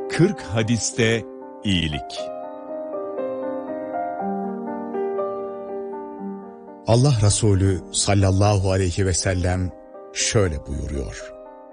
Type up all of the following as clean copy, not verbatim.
40 hadiste iyilik. Allah Resulü sallallahu aleyhi ve sellem şöyle buyuruyor.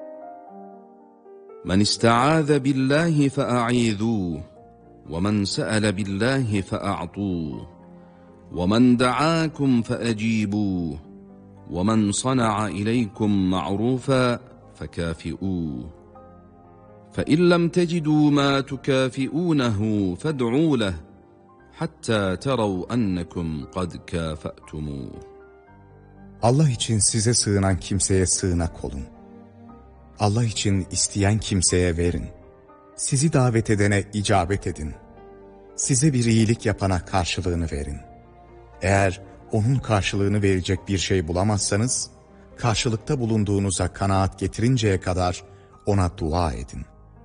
Men ista'aze billahi fe'a'idhuh ve men se'ele billahi fe'a'tuh ve men da'akum fe'acibuh ve men sana'a ileykum ma'rufa fekafi'uh فَإِنْ لَمْ تَجِدُوا مَا تُكَافِئُونَهُ فَادْعُوا لَهُ حَتَّى تَرَوْا أَنَّكُمْ قَدْ كَافَأْتُمُوهُ. Allah için size sığınan kimseye sığınak olun. Allah için isteyen kimseye verin. Sizi davet edene icabet edin. Size bir iyilik yapana karşılığını verin. Eğer onun karşılığını verecek bir şey bulamazsanız, karşılıkta bulunduğunuza kanaat getirinceye kadar ona dua edin.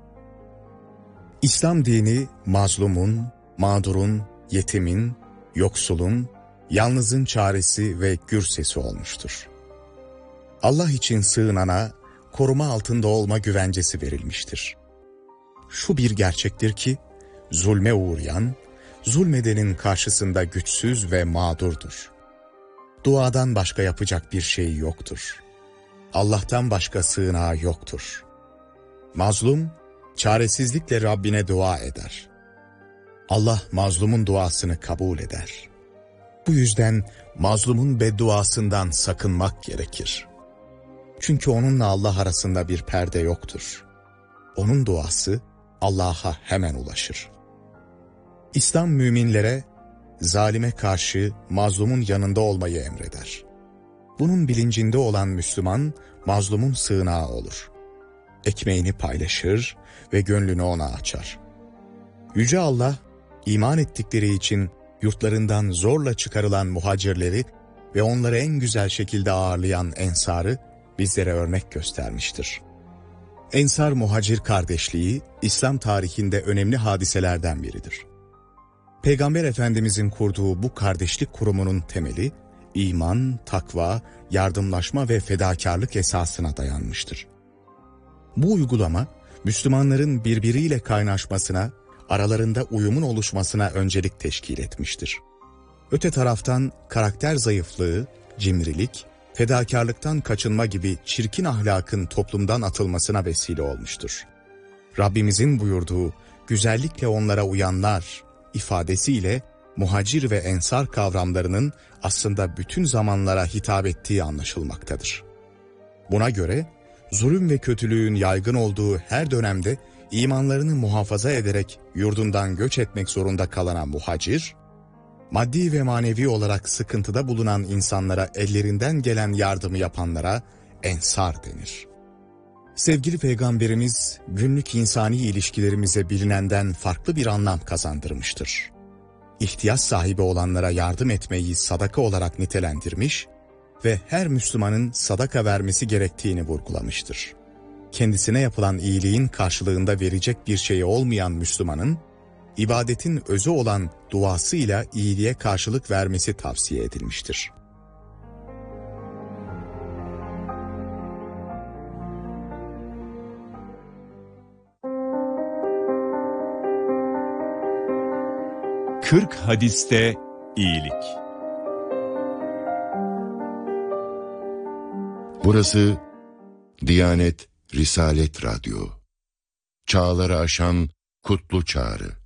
İslam dini mazlumun, mağdurun, yetimin, yoksulun, yalnızın çaresi ve gür sesi olmuştur. Allah için sığınana koruma altında olma güvencesi verilmiştir. Şu bir gerçektir ki, zulme uğrayan, zulmedenin karşısında güçsüz ve mağdurdur. Duadan başka yapacak bir şey yoktur. Allah'tan başka sığınağı yoktur. Mazlum, çaresizlikle Rabbine dua eder. Allah mazlumun duasını kabul eder. Bu yüzden mazlumun bedduasından sakınmak gerekir. Çünkü onunla Allah arasında bir perde yoktur. Onun duası Allah'a hemen ulaşır. İslam müminlere zalime karşı mazlumun yanında olmayı emreder. Bunun bilincinde olan Müslüman mazlumun sığınağı olur. Ekmeğini paylaşır ve gönlünü ona açar. Yüce Allah, iman ettikleri için yurtlarından zorla çıkarılan muhacirleri ve onları en güzel şekilde ağırlayan ensarı bizlere örnek göstermiştir. Ensar-muhacir kardeşliği, İslam tarihinde önemli hadiselerden biridir. Peygamber Efendimizin kurduğu bu kardeşlik kurumunun temeli, iman, takva, yardımlaşma ve fedakarlık esasına dayanmıştır. Bu uygulama, Müslümanların birbiriyle kaynaşmasına, aralarında uyumun oluşmasına öncelik teşkil etmiştir. Öte taraftan karakter zayıflığı, cimrilik, fedakarlıktan kaçınma gibi çirkin ahlakın toplumdan atılmasına vesile olmuştur. Rabbimizin buyurduğu güzellikle onlara uyanlar ifadesiyle muhacir ve ensar kavramlarının aslında bütün zamanlara hitap ettiği anlaşılmaktadır. Buna göre zulüm ve kötülüğün yaygın olduğu her dönemde imanlarını muhafaza ederek yurdundan göç etmek zorunda kalan muhacir, maddi ve manevi olarak sıkıntıda bulunan insanlara ellerinden gelen yardımı yapanlara ensar denir. Sevgili Peygamberimiz günlük insani ilişkilerimize bilinenden farklı bir anlam kazandırmıştır. İhtiyaç sahibi olanlara yardım etmeyi sadaka olarak nitelendirmiş ve her Müslümanın sadaka vermesi gerektiğini vurgulamıştır. Kendisine yapılan iyiliğin karşılığında verecek bir şey olmayan Müslümanın, ibadetin özü olan duasıyla iyiliğe karşılık vermesi tavsiye edilmiştir. Kırk hadiste iyilik. Burası Diyanet Risalet Radyo. Çağları aşan kutlu çağrı.